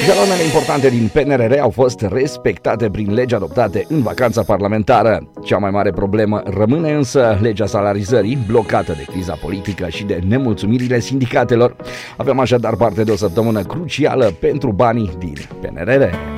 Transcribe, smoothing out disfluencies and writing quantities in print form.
Jalonele importante din PNRR au fost respectate prin legi adoptate în vacanța parlamentară. Cea mai mare problemă rămâne însă legea salarizării, blocată de criza politică și de nemulțumirile sindicatelor. Avem așadar parte de o săptămână crucială pentru banii din PNRR.